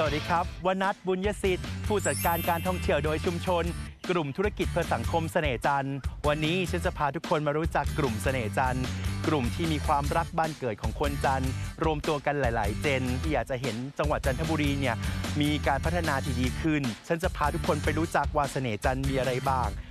วัสดีครับวนัท บุญยสิทธิ์ผู้จัดการการท่องเที่ยวโดยชุมชนกลุ่มธุรกิจเพื่อสังคมเสน่ห์จันทร์วันนี้ฉันจะพาทุกคนมารู้จักกลุ่มเสน่ห์จันทร์กลุ่มที่มีความรักบ้านเกิดของคนจันทร์รวมตัวกันหลายๆเจนที่อยากจะเห็นจังหวัดจันทบุรีเนี่ยมีการพัฒนาที่ดีขึ้นฉันจะพาทุกคนไปรู้จักว่าเสน่ห์จันทร์มีอะไรบ้าง